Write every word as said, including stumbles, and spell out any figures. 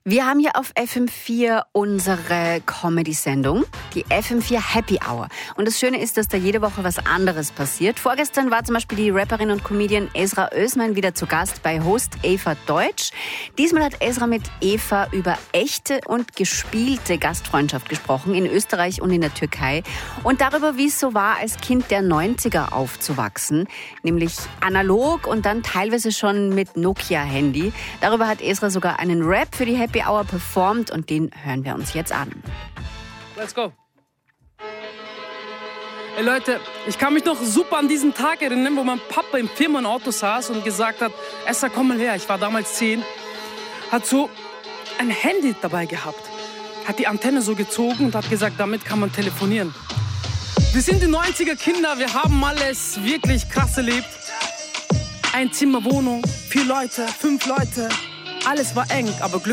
Wir haben hier auf F M vier unsere Comedy-Sendung, die F M vier Happy Hour. Und das Schöne ist, dass da jede Woche was anderes passiert. Vorgestern war zum Beispiel die Rapperin und Comedian Ezra Özmen wieder zu Gast bei Host Eva Deutsch. Diesmal hat Ezra mit Eva über echte und gespielte Gastfreundschaft gesprochen, in Österreich und in der Türkei. Und darüber, wie es so war, als Kind der neunziger aufzuwachsen. Nämlich analog und dann teilweise schon mit Nokia-Handy. Darüber hat Ezra sogar einen Rap für die Happy Hour performt und den hören wir uns jetzt an. Let's go. Ey Leute, ich kann mich noch super an diesen Tag erinnern, wo mein Papa im Firmenauto saß und gesagt hat, Esther, komm mal her, ich war damals zehn, hat so ein Handy dabei gehabt, hat die Antenne so gezogen und hat gesagt, damit kann man telefonieren. Wir sind die neunziger Kinder, wir haben alles wirklich krass erlebt. Ein Zimmer Wohnung, vier Leute, fünf Leute, alles war eng, aber Glück.